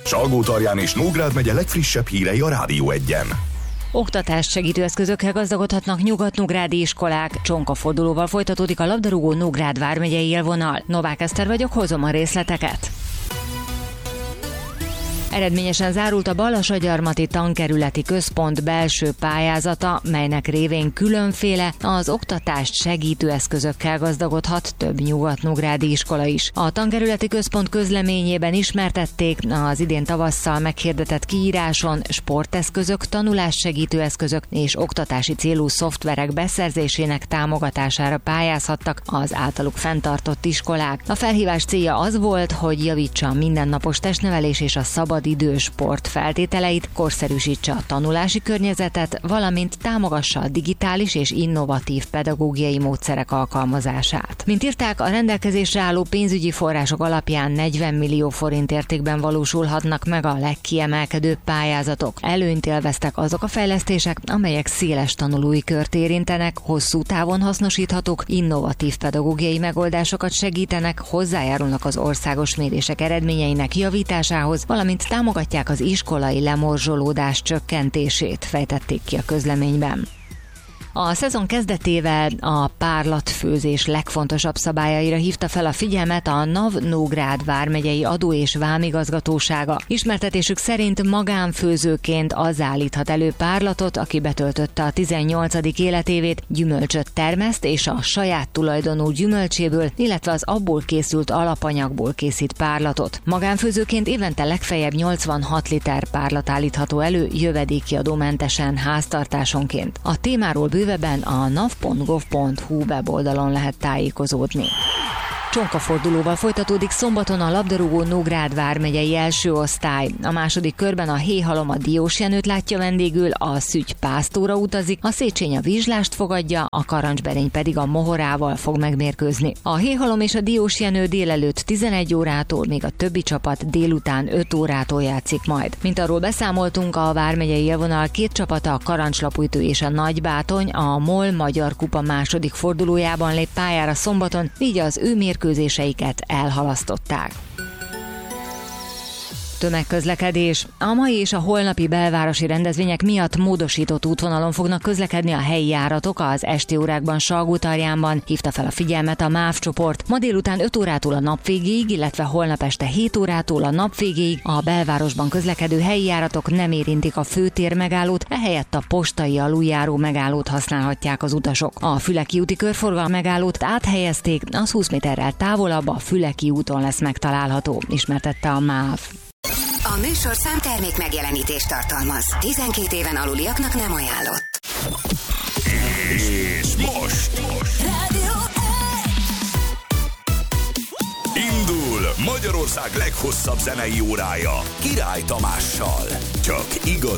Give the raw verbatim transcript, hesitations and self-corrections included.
Salgótarján és Nógrád megye legfrissebb hírei a Rádió Egyen. Oktatást segítő eszközökkel gazdagodhatnak nyugat-nógrádi iskolák. Csonkafordulóval folytatódik a labdarúgó Nógrád vármegyei élvonal. Novák Eszter vagyok, hozom a részleteket. Eredményesen zárult a Balassagyarmati Tankerületi Központ belső pályázata, melynek révén különféle az oktatást segítő eszközökkel gazdagodhat több nyugat-nógrádi iskola is. A Tankerületi Központ közleményében ismertették, az idén tavasszal meghirdetett kiíráson sporteszközök, tanulássegítő eszközök és oktatási célú szoftverek beszerzésének támogatására pályázhattak az általuk fenntartott iskolák. A felhívás célja az volt, hogy javítsa a mindennapos testnevelés és a szabad idősport feltételeit, korszerűsítse a tanulási környezetet, valamint támogassa a digitális és innovatív pedagógiai módszerek alkalmazását. Mint írták, a rendelkezésre álló pénzügyi források alapján negyven millió forint értékben valósulhatnak meg a legkiemelkedőbb pályázatok. Előnyt élveztek azok a fejlesztések, amelyek széles tanulói kört érintenek, hosszú távon hasznosíthatók, innovatív pedagógiai megoldásokat segítenek, hozzájárulnak az országos mérések eredményeinek javításához, valamint támogatják az iskolai lemorzsolódás csökkentését, fejtették ki a közleményben. A szezon kezdetével a párlatfőzés legfontosabb szabályaira hívta fel a figyelmet a Nav-Nógrád vármegyei adó- és vámigazgatósága. Ismertetésük szerint magánfőzőként az állíthat elő párlatot, aki betöltötte a tizennyolcadik életévét, gyümölcsöt termeszt és a saját tulajdonú gyümölcséből, illetve az abból készült alapanyagból készít párlatot. Magánfőzőként évente legfeljebb nyolcvanhat liter párlat állítható elő jövedéki adómentesen háztartásonként. A témáról bővebben a nav pont gov pont hu weboldalon lehet tájékozódni. Csonkafordulóval folytatódik szombaton a labdarúgó Nógrád vármegyei első osztály. A második körben a Héhalom a Diós Jenőt látja vendégül, a Szügy Pásztóra utazik, a Széchenyi a Vizslást fogadja, a Karancsberény pedig a Mohorával fog megmérkőzni. A Héhalom és a Diós Jenő délelőtt tizenegy órától, még a többi csapat délután öt órától játszik majd. Mint arról beszámoltunk, a vármegyei élvonal két csapata, a Karancslapújtő és a Nagybátony a MOL Magyar Kupa második fordulójában lép pályára szombaton, így az ő mérkőzéseiket elhalasztották. Tömegközlekedés. A mai és a holnapi belvárosi rendezvények miatt módosított útvonalon fognak közlekedni a helyi járatok az esti órákban Salgótarjánban, hívta fel a figyelmet a MÁV csoport. Ma délután öt órától a nap végéig, illetve holnap este hét órától a nap végéig a belvárosban közlekedő helyi járatok nem érintik a főtér megállót, ehelyett a postai aluljáró megállót használhatják az utasok. A Füleki úti körforgalom megállót áthelyezték, az húsz méterrel távolabb a Füleki úton lesz megtalálható, ismertette a MÁV. A műsor számtermék megjelenítést tartalmaz. tizenkét éven aluliaknak nem ajánlott. És most, most. Rádió Indul Magyarország leghosszabb zenei órája Király Tamással. Csak igazi